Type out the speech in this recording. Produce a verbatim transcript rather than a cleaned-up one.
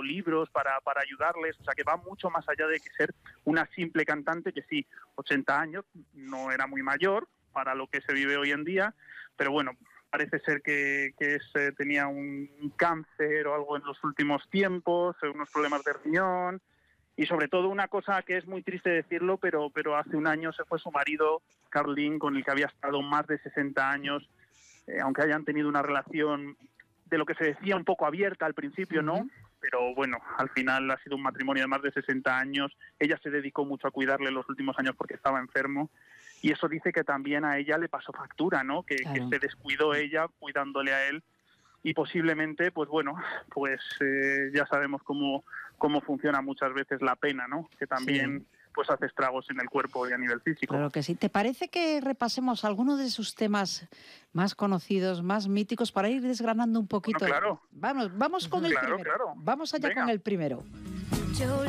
libros para, para ayudarles, o sea que va mucho más allá de que ser una simple cantante, que sí, ochenta años, no era muy mayor para lo que se vive hoy en día, pero bueno, parece ser que, que es, eh, tenía un cáncer o algo en los últimos tiempos, eh, unos problemas de riñón, y sobre todo una cosa que es muy triste decirlo, pero, pero hace un año se fue su marido, Carl Lynn, con el que había estado más de sesenta años, eh, aunque hayan tenido una relación de lo que se decía un poco abierta al principio, ¿no? Uh-huh. Pero bueno, al final ha sido un matrimonio de más de sesenta años, ella se dedicó mucho a cuidarle los últimos años porque estaba enfermo, y eso dice que también a ella le pasó factura, ¿no? Que, claro. que se descuidó ella cuidándole a él, y posiblemente, pues bueno, pues eh, ya sabemos cómo, cómo funciona muchas veces la pena, ¿no? Que también... Sí. pues hace estragos en el cuerpo y a nivel físico. Claro que sí. ¿Te parece que repasemos algunos de sus temas más conocidos, más míticos, para ir desgranando un poquito? Bueno, claro. Vamos, vamos con el claro, primero. Claro. Vamos allá Venga. con el primero.